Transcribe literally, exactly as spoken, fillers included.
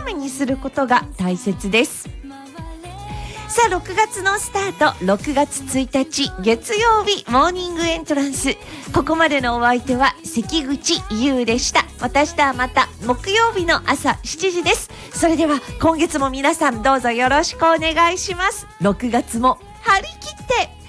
めにすることが大切です。さあろくがつのスタート、ろくがつついたち月曜日モーニングエントランス。ここまでのお相手は関口優でした。私とはまた木曜日の朝しちじです。それでは今月も皆さんどうぞよろしくお願いします。ろくがつも張り切って